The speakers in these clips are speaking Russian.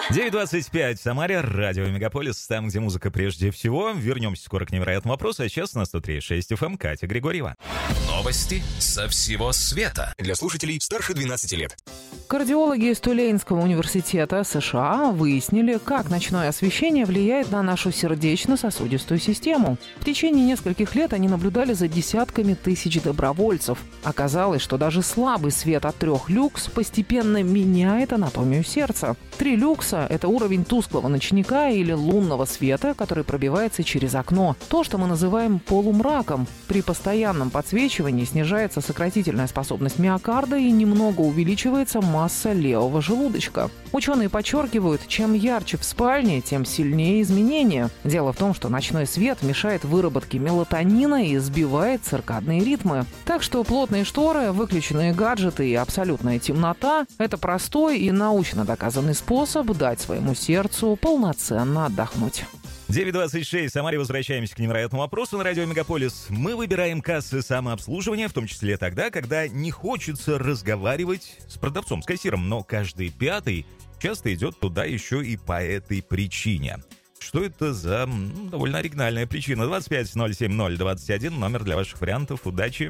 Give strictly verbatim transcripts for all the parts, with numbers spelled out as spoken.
девять двадцать пять в Самаре, радио Мегаполис, там, где музыка прежде всего. Вернемся скоро к невероятному вопросу, а сейчас на сто три и шесть эф эм Катя Григорьева. Новости со всего света для слушателей старше двенадцати лет. Кардиологи из Тулейнского университета США выяснили, как ночное освещение влияет на нашу сердечно-сосудистую систему. В течение нескольких лет они наблюдали за десятками тысяч добровольцев. Оказалось, что даже слабый свет от трех люкс постепенно меняет анатомию сердца. Три люкса – это уровень тусклого ночника или лунного света, который пробивается через окно. То, что мы называем полумраком. При постоянном подсвечивании снижается сократительная способность миокарда и немного увеличивается масса левого желудочка. Ученые подчеркивают, чем ярче в спальне, тем сильнее изменения. Дело в том, что ночной свет мешает выработке мелатонина и сбивает циркадные ритмы. Так что плотные шторы, выключенные гаджеты и абсолютная темнота – это простой и научно доказанный способ дать своему сердцу полноценно отдохнуть. девять двадцать шесть в Самаре. Возвращаемся к невероятному вопросу на радио Мегаполис. Мы выбираем кассы самообслуживания, в том числе тогда, когда не хочется разговаривать с продавцом, с кассиром, но каждый пятый часто идет туда еще и по этой причине. Что это за ну, довольно оригинальная причина? двадцать пять ноль семь ноль двадцать один, номер для ваших вариантов. Удачи.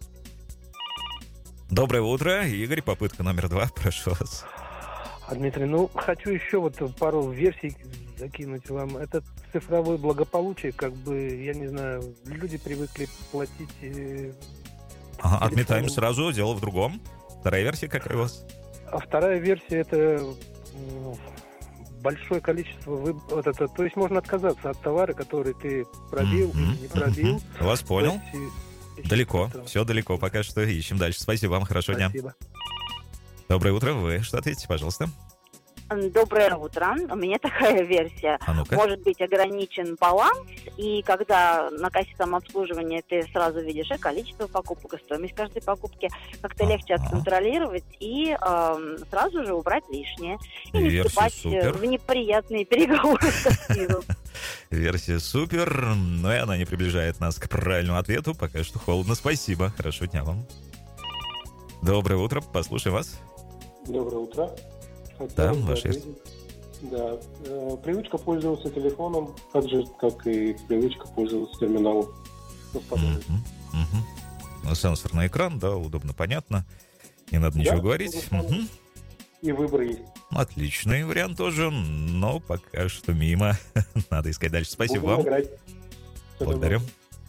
Доброе утро, Игорь. Попытка номер два. Прошу вас. А, Дмитрий, ну, хочу еще вот пару версий закинуть вам. Это цифровое благополучие, как бы, я не знаю, люди привыкли платить... Э, ага, отметаем сразу, дело в другом. Вторая версия какая у вас? А вторая версия – это э, большое количество... Вы, вот это, то есть можно отказаться от товара, который ты пробил mm-hmm. или не пробил. Mm-hmm. Вас понял. Есть, далеко, что-то. Все далеко, пока что ищем дальше. Спасибо вам, хорошего Спасибо. дня. Доброе утро, вы что ответите, пожалуйста? Доброе утро. У меня такая версия. А ну-ка. Может быть ограничен баланс, и когда на кассе самообслуживания ты сразу видишь и количество покупок, и стоимость каждой покупки, как-то А-а-а. легче отконтролировать и э, сразу же убрать лишнее. И не Версия вступать супер. в неприятные переговоры с кассиром. Версия супер, но и она не приближает нас к правильному ответу. Пока что холодно. Спасибо. Хорошего дня вам. Доброе утро. Послушаем вас. Доброе утро. Хотел да, бы ваш ответить. Да. Э, привычка пользоваться телефоном, так же, как и привычка пользоваться терминалом. Mm-hmm. Mm-hmm. Сенсорный экран, да, удобно, понятно. Не надо ничего да, говорить. Mm-hmm. И выбор есть. Отличный вариант тоже, но пока что мимо. Надо искать дальше. Спасибо Будем вам. Играть. Благодарю.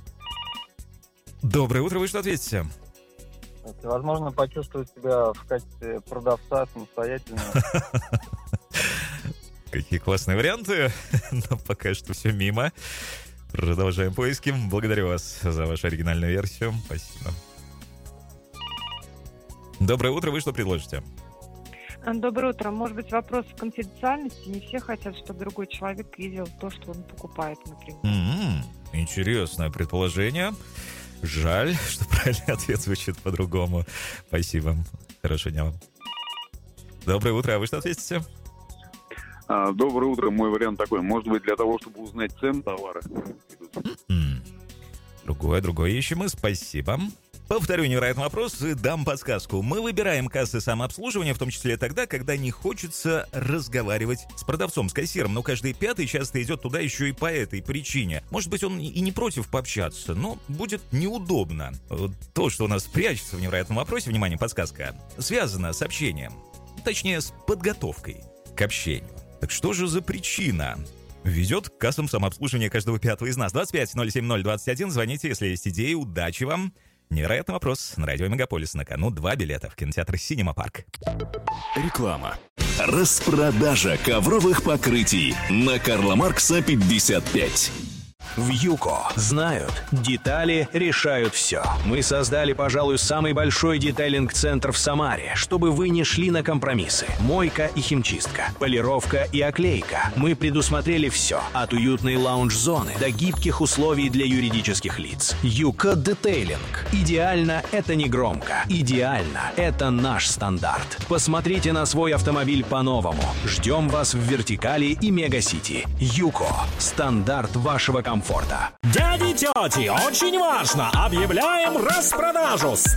Доброе утро, вы что ответите? Возможно, почувствовать себя в качестве продавца самостоятельно. Какие классные варианты, но пока что все мимо. Продолжаем поиски. Благодарю вас за вашу оригинальную версию. Спасибо. Доброе утро, вы что предложите? Доброе утро. Может быть, вопрос конфиденциальности. Не все хотят, чтобы другой человек видел то, что он покупает, например. М-м-м, интересное предположение. Жаль, что правильный ответ звучит по-другому. Спасибо. Хорошего дня вам. Доброе утро. А вы что ответите? А, доброе утро. Мой вариант такой. Может быть, для того, чтобы узнать цену товара. М-м. Другое, другое ищем мы. Спасибо. Повторю невероятный вопрос и дам подсказку. Мы выбираем кассы самообслуживания, в том числе тогда, когда не хочется разговаривать с продавцом, с кассиром, но каждый пятый часто идет туда еще и по этой причине. Может быть, он и не против пообщаться, но будет неудобно. То, что у нас прячется в невероятном вопросе, внимание, подсказка, связано с общением, точнее, с подготовкой к общению. Так что же за причина ведет к кассам самообслуживания каждого пятого из нас? двадцать пять ноль семь ноль двадцать один, звоните, если есть идеи, удачи вам. Невероятный вопрос. На радио Мегаполис на кону два билета в кинотеатр «Синема Парк». Реклама. Распродажа ковровых покрытий на Карла Маркса пятьдесят пять. В ЮКО знают, детали решают все. Мы создали, пожалуй, самый большой детейлинг-центр в Самаре, чтобы вы не шли на компромиссы. Мойка и химчистка, полировка и оклейка. Мы предусмотрели все, от уютной лаунж-зоны до гибких условий для юридических лиц. ЮКО Детейлинг. Идеально — это не громко. Идеально — это наш стандарт. Посмотрите на свой автомобиль по-новому. Ждем вас в Вертикали и Мегасити. ЮКО. Стандарт вашего комфорта. Дяди, тети, очень важно! Объявляем распродажу!